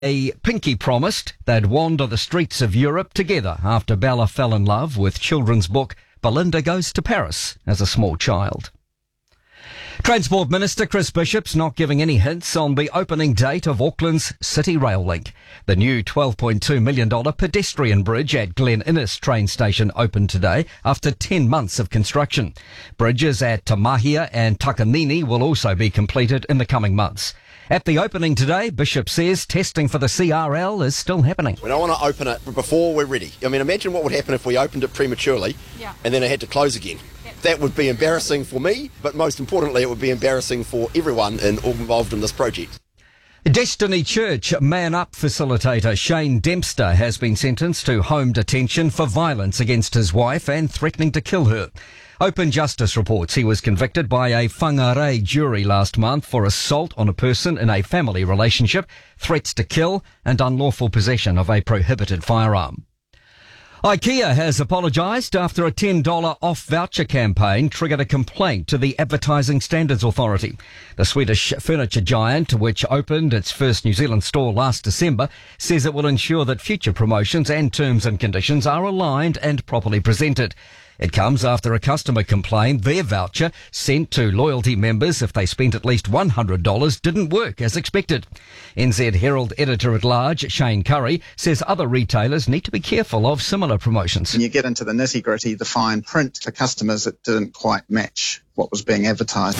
A Pinky promised they'd wander the streets of Europe together after Bella fell in love with children's book Belinda Goes to Paris as a small child. Transport Minister Chris Bishop's not giving any hints on the opening date of Auckland's City Rail Link. The new $12.2 million pedestrian bridge at Glen Innes train station opened today after 10 months of construction. Bridges at Tamahia and Takanini will also be completed in the coming months. At the opening today, Bishop says testing for the CRL is still happening. We don't want to open it before we're ready. I mean, imagine what would happen if we opened it prematurely and then it had to close again. That would be embarrassing for me, but most importantly, it would be embarrassing for everyone involved in this project. Destiny Church Man Up facilitator Shane Dempster has been sentenced to home detention for violence against his wife and threatening to kill her. Open Justice reports he was convicted by a whangarei jury last month for assault on a person in a family relationship, threats to kill and unlawful possession of a prohibited firearm. IKEA has apologised after a $10 off voucher campaign triggered a complaint to the Advertising Standards Authority. The Swedish furniture giant, which opened its first New Zealand store last December, says it will ensure that future promotions and terms and conditions are aligned and properly presented. It comes after a customer complained their voucher sent to loyalty members if they spent at least $100 didn't work as expected. NZ Herald Editor-at-Large Shane Curry says other retailers need to be careful of similar promotions. When you get into the nitty-gritty, the fine print for customers, it didn't quite match what was being advertised.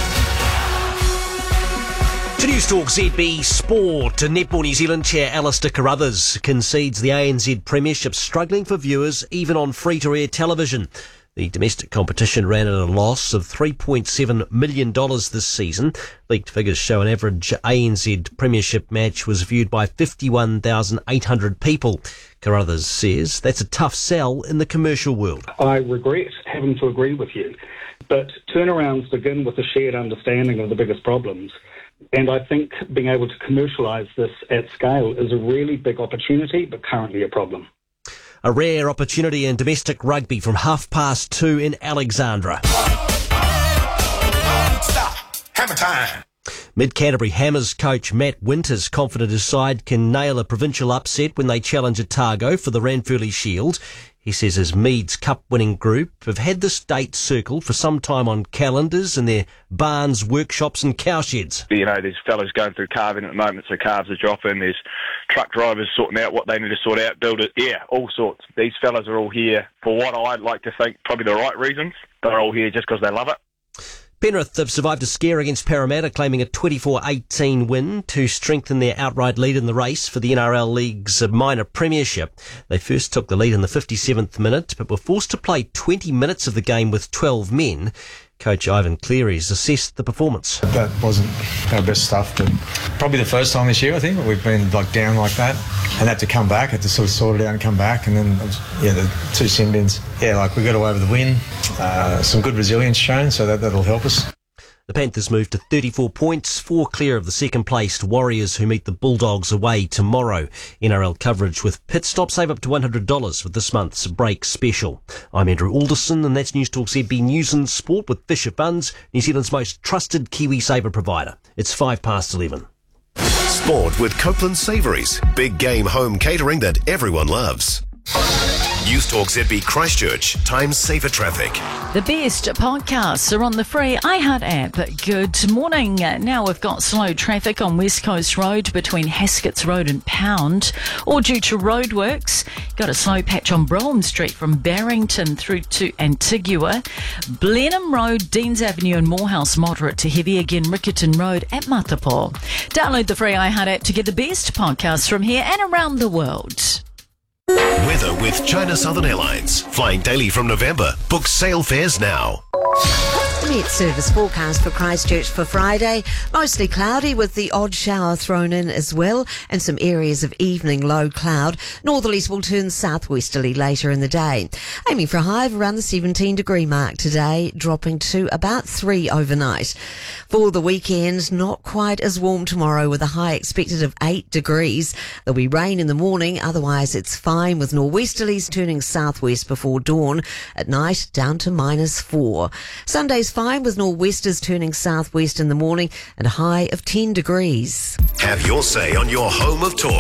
To Newstalk ZB Sport, Netball New Zealand chair Alistair Carruthers concedes the ANZ Premiership struggling for viewers even on free-to-air television. The domestic competition ran at a loss of $3.7 million this season. Leaked figures show an average ANZ Premiership match was viewed by 51,800 people. Carruthers says that's a tough sell in the commercial world. I regret having to agree with you, but turnarounds begin with a shared understanding of the biggest problems. And I think being able to commercialise this at scale is a really big opportunity, but currently a problem. A rare opportunity in domestic rugby from 2:30 in Alexandra. Stop. Hammer time. Mid-Canterbury Hammers coach Matt Winters confident his side can nail a provincial upset when they challenge Otago for the Ranfurly Shield. He says his Meads Cup-winning group have had this date circled for some time on calendars in their barns, workshops and cowsheds. You know, there's fellas going through calving at the moment, so calves are dropping. There's truck drivers sorting out what they need to sort out, build it. Yeah, all sorts. These fellas are all here for what I'd like to think probably the right reasons. They're all here just because they love it. Penrith have survived a scare against Parramatta, claiming a 24-18 win to strengthen their outright lead in the race for the NRL League's minor premiership. They first took the lead in the 57th minute, but were forced to play 20 minutes of the game with 12 men. Coach Ivan Cleary's assessed the performance. That wasn't our best stuff, but probably the first time this year, I think, we've been down like that. And had to come back, had to sort of sort it out and come back. And then, the two sin bins. We got away with the win. Some good resilience shown, so that'll help us. The Panthers moved to 34 points, 4 clear of the second-placed Warriors, who meet the Bulldogs away tomorrow. NRL coverage with pit stop. Save up to $100 with this month's break special. I'm Andrew Alderson, and that's Newstalk ZB News and Sport with Fisher Funds, New Zealand's most trusted KiwiSaver provider. It's 11:05. Sport with Copeland Savouries. Big game home catering that everyone loves. Newstalk ZB Christchurch. Time saver traffic. The best podcasts are on the free iHeart app. Good morning. Now we've got slow traffic on West Coast Road between Haskets Road and Pound, or due to roadworks. Got a slow patch on Brougham Street from Barrington through to Antigua. Blenheim Road, Deans Avenue and Morehouse moderate to heavy. Again, Riccarton Road at Matapo. Download the free iHeart app to get the best podcasts from here and around the world. Weather with China Southern Airlines. Flying daily from November. Book sail fares now. Met service forecast for Christchurch for Friday. Mostly cloudy with the odd shower thrown in as well, and some areas of evening low cloud. Northerlies will turn southwesterly later in the day. Aiming for a high of around the 17-degree mark today, dropping to about 3 overnight. For the weekend, not quite as warm tomorrow with a high expected of 8 degrees. There'll be rain in the morning, otherwise it's fine with nor'westerlies turning southwest before dawn. At night, down to -4. Sunday's fine with nor'westers turning southwest in the morning and a high of 10 degrees. Have your say on your home of talk.